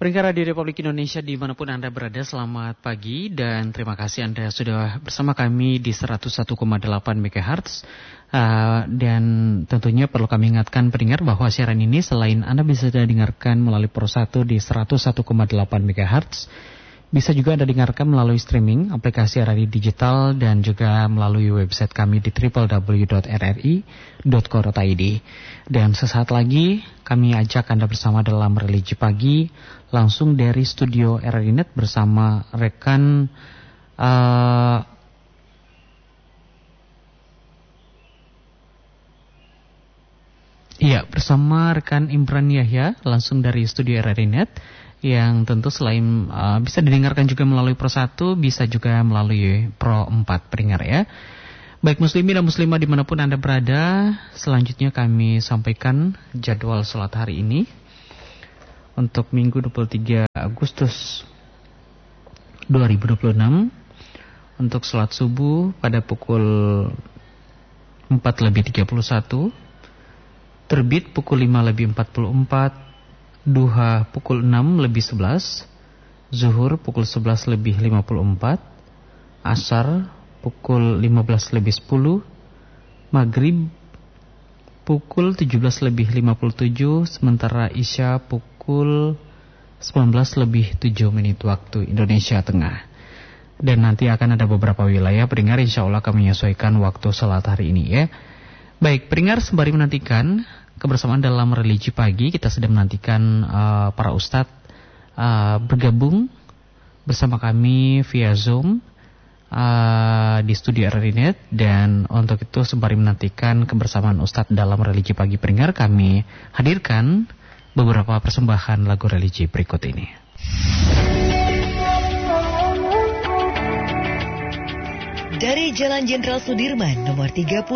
Pendengar Radio Republik Indonesia dimanapun Anda berada, selamat pagi dan terima kasih Anda sudah bersama kami di 101,8 MHz. Dan tentunya perlu kami ingatkan pendengar bahwa siaran ini selain Anda bisa dengarkan melalui Pro 1 di 101,8 MHz, bisa juga Anda dengarkan melalui streaming aplikasi radio digital dan juga melalui website kami di www.rri.co.id. Dan sesaat lagi kami ajak Anda bersama dalam Religi Pagi langsung dari studio RRI Net bersama rekan bersama rekan Imran Yahya langsung dari studio RRI Net, yang tentu selain bisa didengarkan juga melalui Pro 1, bisa juga melalui Pro 4 pendengar ya. Baik muslimin dan muslimah dimanapun Anda berada, selanjutnya kami sampaikan jadwal sholat hari ini untuk Minggu 23 Agustus 2026. Untuk sholat subuh pada pukul 4:31, terbit pukul 5:44, duha pukul 6:11, zuhur pukul 11:54, asar pukul 15:10, maghrib pukul 17:57, sementara isya pukul 19:07 waktu Indonesia Tengah. Dan nanti akan ada beberapa wilayah pendengar insya Allah kami menyesuaikan waktu salat hari ini ya. Baik pendengar, sembari menantikan kebersamaan dalam Religi Pagi, kita sedang menantikan para ustadz bergabung bersama kami via Zoom di studio RRI Net. Dan untuk itu sembari menantikan kebersamaan ustadz dalam Religi Pagi pendengar, kami hadirkan beberapa persembahan lagu religi berikut ini. Dari Jalan Jenderal Sudirman nomor 30